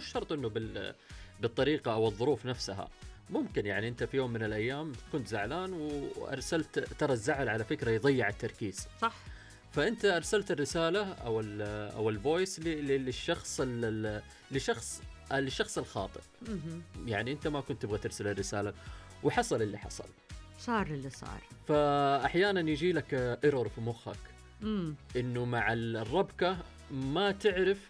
مش شرط انه بالطريقه او الظروف نفسها. ممكن يعني انت في يوم من الايام كنت زعلان وارسلت، ترى الزعل على فكره يضيع التركيز، صح. فانت ارسلت الرساله او الفويس للشخص الخاطئ. يعني انت ما كنت تبغى ترسل الرساله وحصل اللي حصل، صار اللي صار. فاحيانا يجي لك ايرور في مخك انه مع الربكه ما تعرف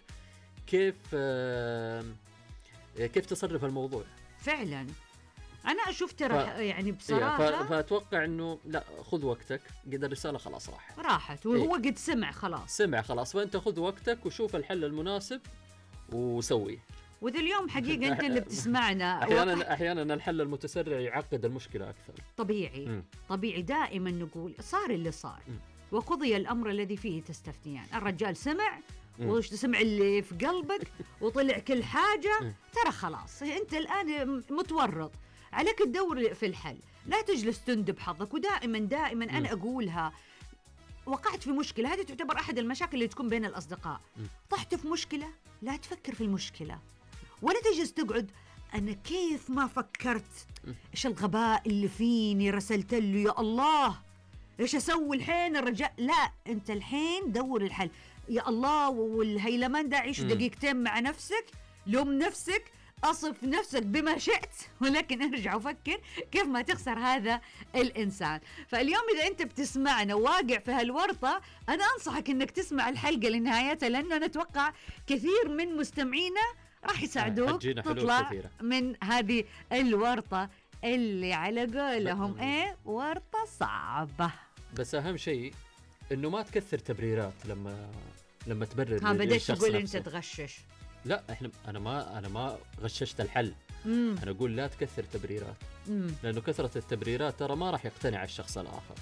كيف تصرف الموضوع. فعلا انا اشوف ترى يعني بصراحه فاتوقع انه لا، خذ وقتك، قد الرساله خلاص راحت وهو قد سمع خلاص، فانت خذ وقتك وشوف الحل المناسب وسويه. وذا اليوم حقيقه انت اللي بتسمعنا احيانا الحل المتسرع يعقد المشكله اكثر. طبيعي دائما نقول صار اللي صار وقضي الامر الذي فيه تستفتيان. الرجال سمع وش سمع اللي في قلبك وطلع كل حاجه. ترى خلاص انت الان متورط، عليك تدور في الحل، لا تجلس تندب حظك. ودائما أنا أقولها، وقعت في مشكلة، هذه تعتبر أحد المشاكل اللي تكون بين الأصدقاء. طحت في مشكلة، لا تفكر في المشكلة ولا تجلس تقعد أنا كيف ما فكرت، إيش الغباء اللي فيني، رسلت له يا الله إيش أسوي الحين الرجال. لا، أنت الحين دور الحل يا الله. والهيلمان ده عيش دقيقتين مع نفسك، لوم نفسك، أصف نفسك بما شئت، ولكن ارجع وفكر كيف ما تخسر هذا الإنسان. فاليوم إذا أنت بتسمعنا واقع في هالورطة، أنا أنصحك أنك تسمع الحلقة لنهايتها، لأنه أنا أتوقع كثير من مستمعينا راح يساعدوك تطلع من هذه الورطة اللي على قولهم ورطة صعبة. بس أهم شيء أنه ما تكثر تبريرات لما تبرر. بدأت تقول أنت تغشش. لا، انا ما غششت الحل. انا اقول لا تكثر تبريرات، لانه كثرة التبريرات ترى ما راح يقتنع الشخص الاخر.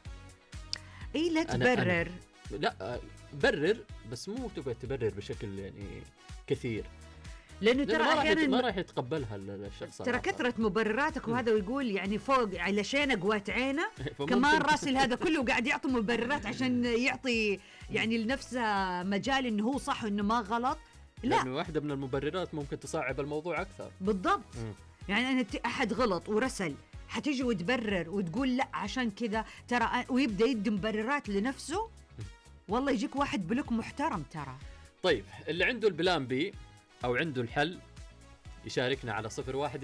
لا تبرر. لا، برر بس مو تقعد تبرر بشكل يعني كثير، لانه ترى احيانا ما راح يتقبلها الشخص ترى الآخر. كثرة مبرراتك وهذا، ويقول يعني فوق علشان قوات عينه كمان راسل هذا كله قاعد يعطي مبررات عشان يعطي يعني لنفسه مجال انه هو صح وانه ما غلط. لأنه واحدة من المبررات ممكن تصعب الموضوع أكثر. بالضبط. يعني أنا أحد غلط ورسل، حتيجي وتبرر وتقول لا عشان كذا ترى، ويبدأ يدي مبررات لنفسه. والله يجيك واحد بلوك محترم ترى. طيب، اللي عنده البلان بي أو عنده الحل يشاركنا على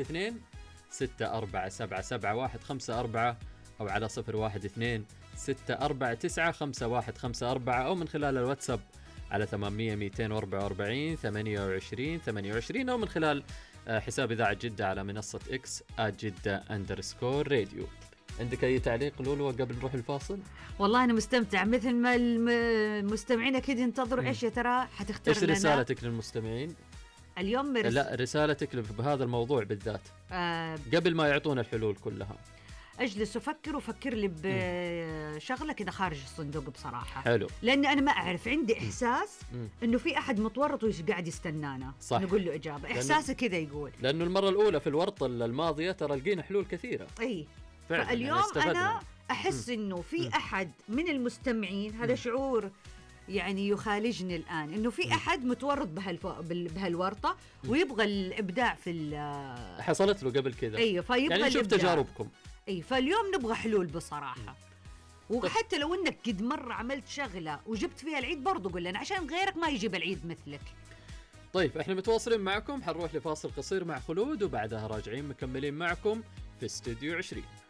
012-6477154 أو على 012-649-5154 أو من خلال الواتساب على 800-244-28-28 أو من خلال حساب إذاعة جدة على منصة إكس @جدة_راديو. عندك أي تعليق لولو قبل نروح الفاصل؟ والله أنا مستمتع، مثل ما المستمعين أكيد ينتظروا. إيش يا ترى حتختار لنا؟ إيش رسالتك للمستمعين اليوم؟ لا، رسالتك بهذا الموضوع بالذات قبل ما يعطونا الحلول كلها. اجلس وفكر لي بشغله كذا خارج الصندوق بصراحه. حلو. لان انا ما اعرف، عندي احساس انه في احد متورط وقاعد يستنانا نقول له اجابه. احساسي كذا يقول، لانه المره الاولى في الورطه الماضيه ترى لقينا حلول كثيره. فاليوم يعني انا احس انه في احد من المستمعين، هذا شعور يعني يخالجني الآن، إنه في أحد متورط بهالورطة ويبغى الإبداع في حصلت له قبل كذا. فيبغى يعني نشوف تجاربكم. فاليوم نبغى حلول بصراحة. وحتى لو إنك قد مرة عملت شغلة وجبت فيها العيد برضو قل لنا، عشان غيرك ما يجيب العيد مثلك. طيب، إحنا متواصلين معكم، حنروح لفاصل قصير مع خلود وبعدها راجعين مكملين معكم في استوديو 20.